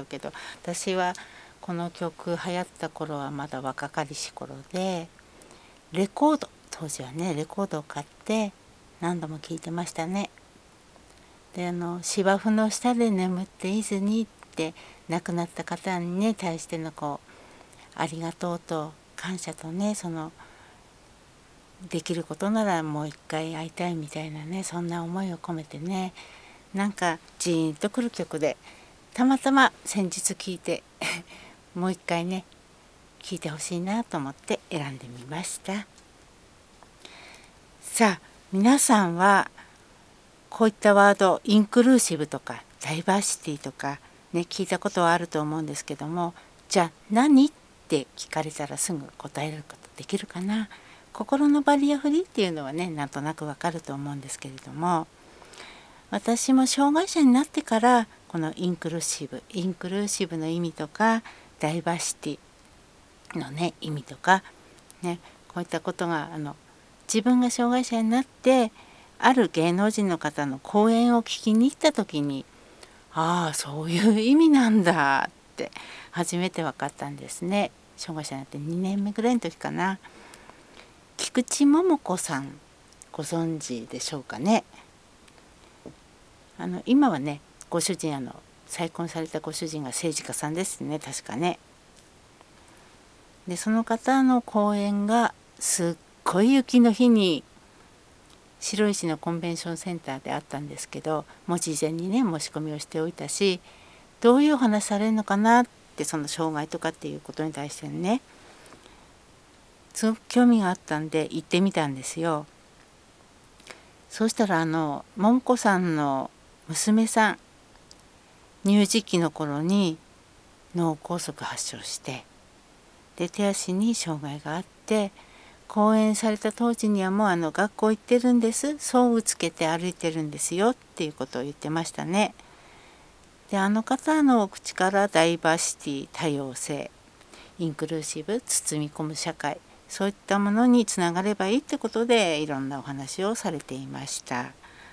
けど、私はこの曲流行った頃はまだ若かりし頃で、当時はねレコードを買って何度も聴いてましたね。で芝生の下で眠っていずにって亡くなった方にね対してのありがとうと感謝とね、できることならもう一回会いたいみたいなね、そんな思いを込めてね、なんかジーンとくる曲で、たまたま先日聴いてもう一回ね聴いてほしいなと思って選んでみました。さあ皆さんはこういったワード、インクルーシブとかダイバーシティとかね聞いたことはあると思うんですけども、じゃあ何って聞かれたらすぐ答えることできるかな。心のバリアフリーっていうのはねなんとなくわかると思うんですけれども、私も障害者になってからこのインクルーシブの意味とかダイバーシティのね意味とかね、こういったことが自分が障害者になってある芸能人の方の講演を聞きに行った時に、ああそういう意味なんだって初めて分かったんですね。障害者になって2年目ぐらいの時かな。菊池桃子さんご存知でしょうかね。今はねご主人再婚されたご主人が政治家さんですね、確かね。でその方の講演がすっごい雪の日に白石のコンベンションセンターであったんですけど、もう事前にね申し込みをしておいたし、どういうお話されるのかなって、その障害とかっていうことに対してねすごく興味があったんで行ってみたんですよ。そうしたら桃子さんの娘さん、乳児期の頃に脳梗塞発症して、で手足に障害があって、講演された当時にはもう学校行ってるんです、装具つけて歩いてるんですよっていうことを言ってましたね。で方の口からダイバーシティ、多様性、インクルーシブ、包み込む社会、そういったものにつながればいいってことでいろんなお話をされていました。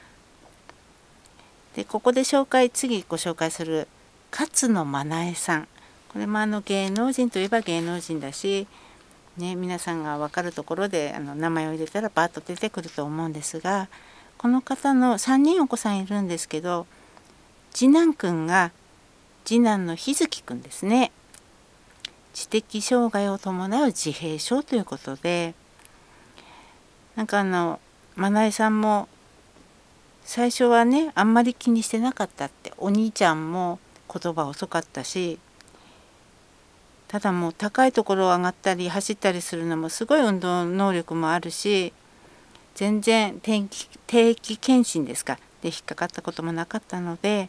でここで次ご紹介する勝野真奈恵さん、これも芸能人といえば芸能人だし、ね、皆さんが分かるところで名前を入れたらバーッと出てくると思うんですが、この方の3人お子さんいるんですけど、次男くんが次男の日月くんですね。知的障害を伴う自閉症ということで、なんか真奈恵さんも最初はねあんまり気にしてなかったって、お兄ちゃんも言葉遅かったし、ただもう高いところを上がったり走ったりするのもすごい運動能力もあるし、全然定期検診ですかで引っかかったこともなかったので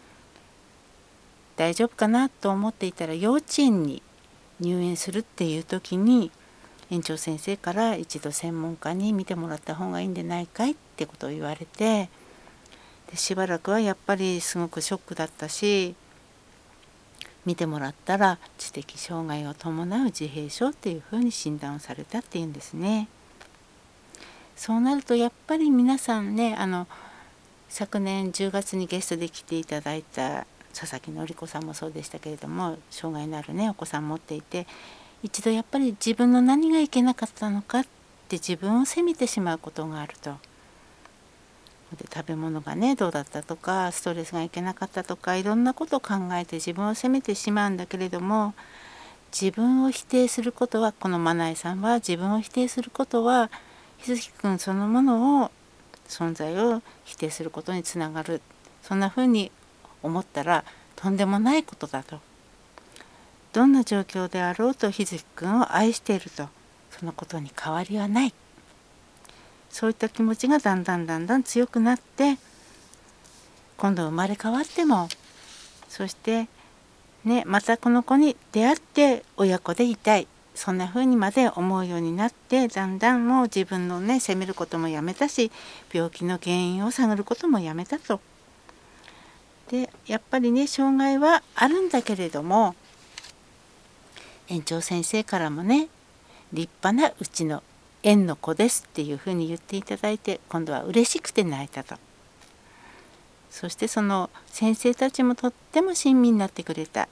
大丈夫かなと思っていたら、幼稚園に入園するっていう時に園長先生から一度専門家に見てもらった方がいいんでないかいってことを言われて、でしばらくはやっぱりすごくショックだったし、見てもらったら知的障害を伴う自閉症っていうふうに診断をされたっていうんですね。そうなるとやっぱり皆さんね昨年10月にゲストで来ていただいた佐々木典子さんもそうでしたけれども、障害のあるねお子さん持っていて、一度やっぱり自分の何がいけなかったのかって自分を責めてしまうことがあると。で食べ物がねどうだったとか、ストレスがいけなかったとか、いろんなことを考えて自分を責めてしまうんだけれども、自分を否定することは、この真奈恵さんは自分を否定することは日月くんそのものを存在を否定することにつながる、そんなふうに思ったらとんでもないことだと。どんな状況であろうと日月くんを愛していると、そのことに変わりはない、そういった気持ちがだんだん強くなって、今度生まれ変わっても、そしてねまたこの子に出会って親子でいたい、そんな風にまで思うようになって、だんだんもう自分のね責めることもやめたし、病気の原因を探ることもやめたと。でやっぱりね障害はあるんだけれども、園長先生からもね立派なうちの園の子ですっていうふうに言っていただいて、今度は嬉しくて泣いたと。そしてその先生たちもとっても親身になってくれた。